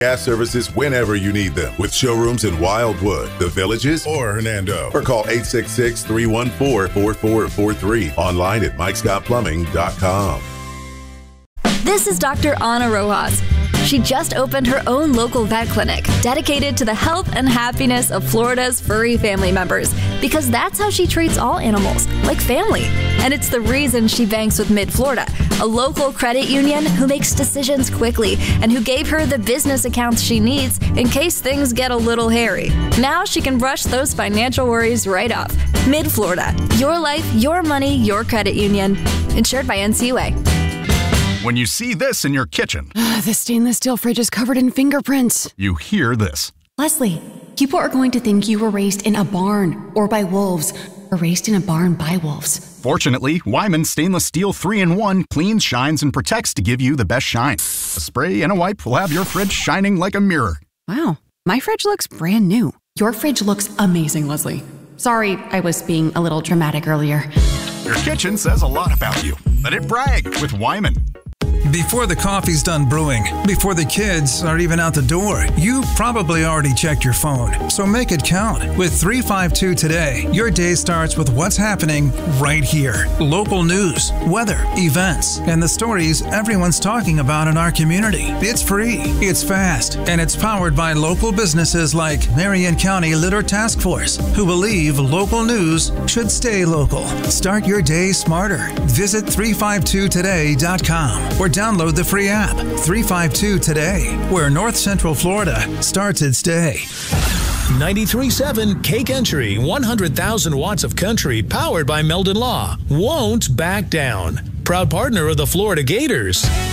Gas services whenever you need them with showrooms in Wildwood, The Villages, or Hernando. Or call 866-314-4443. Online at MikeScottPlumbing.com. This is Dr. Ana Rojas. She just opened her own local vet clinic dedicated to the health and happiness of Florida's furry family members, because that's how she treats all animals, like family. And it's the reason she banks with Mid-Florida, a local credit union who makes decisions quickly and who gave her the business accounts she needs in case things get a little hairy. Now she can brush those financial worries right off. Mid-Florida, your life, your money, your credit union. Insured by NCUA. When you see this in your kitchen, the stainless steel fridge is covered in fingerprints. You hear this. Leslie, people are going to think you were raised in a barn or by wolves, or raised in a barn by wolves. Fortunately, Wyman Stainless Steel 3-in-1 cleans, shines, and protects to give you the best shine. A spray and a wipe will have your fridge shining like a mirror. Wow, my fridge looks brand new. Your fridge looks amazing, Leslie. Sorry, I was being a little dramatic earlier. Your kitchen says a lot about you. Let it brag with Wyman. Before the coffee's done brewing, before the kids are even out the door, you probably already checked your phone. So make it count. With 352 Today, your day starts with what's happening right here. Local news, weather, events, and the stories everyone's talking about in our community. It's free, it's fast, and it's powered by local businesses like Marion County Litter Task Force, who believe local news should stay local. Start your day smarter. Visit 352today.com or download the free app, 352 Today, where North Central Florida starts its day. 93.7 K-Country, 100,000 watts of country powered by Meldon Law. Won't back down. Proud partner of the Florida Gators.